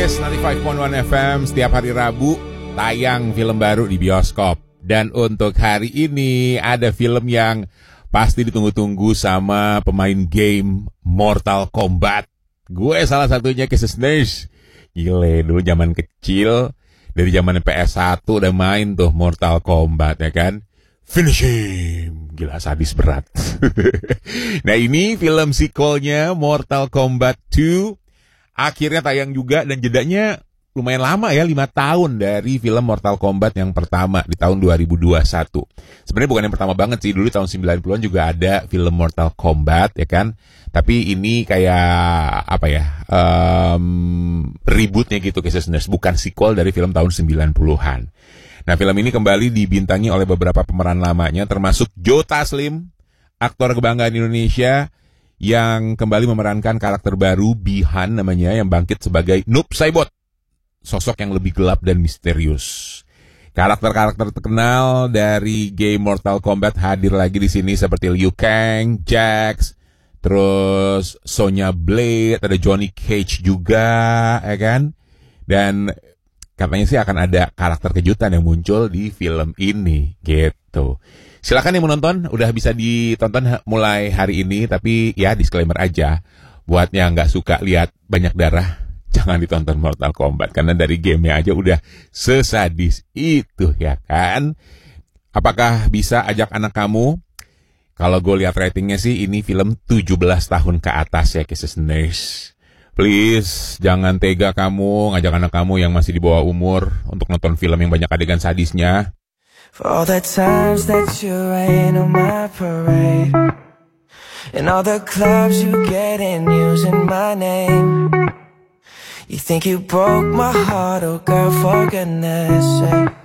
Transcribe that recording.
Kiss 95.1 FM setiap hari Rabu tayang film baru di bioskop. Dan untuk hari ini ada film yang pasti ditunggu-tunggu sama pemain game Mortal Kombat. Gue salah satunya, Kisses. Gile, dulu zaman kecil dari zaman PS1 udah main tuh Mortal Kombat ya kan. Finish him. Gila, sadis berat. Nah, ini film sequelnya Mortal Kombat 2 akhirnya tayang juga, dan jedanya lumayan lama ya, 5 tahun dari film Mortal Kombat yang pertama di tahun 2021. Sebenarnya bukan yang pertama banget sih, dulu tahun 90-an juga ada film Mortal Kombat ya kan. Tapi ini kayak apa ya, rebootnya gitu, Kisses, bukan sequel dari film tahun 90-an. Nah, film ini kembali dibintangi oleh beberapa pemeran lamanya, termasuk Joe Taslim, aktor kebanggaan Indonesia, yang kembali memerankan karakter baru Bi-Han namanya, yang bangkit sebagai Noob Saibot, sosok yang lebih gelap dan misterius. Karakter-karakter terkenal dari game Mortal Kombat hadir lagi di sini seperti Liu Kang, Jax, terus Sonya Blade, ada Johnny Cage juga, ya kan? Dan katanya sih akan ada karakter kejutan yang muncul di film ini, gitu. Silakan yang menonton, udah bisa ditonton mulai hari ini. Tapi ya disclaimer aja, buat yang gak suka lihat banyak darah, jangan ditonton Mortal Kombat, karena dari gamenya aja udah sesadis itu ya kan. Apakah bisa ajak anak kamu? Kalau gue lihat ratingnya sih ini film 17 tahun ke atas ya, Kisses. Please, jangan tega kamu ngajak anak kamu yang masih di bawah umur untuk nonton film yang banyak adegan sadisnya. For all the times that you rain on my parade, and all the clubs you get in using my name. You think you broke my heart, oh girl, for goodness sake.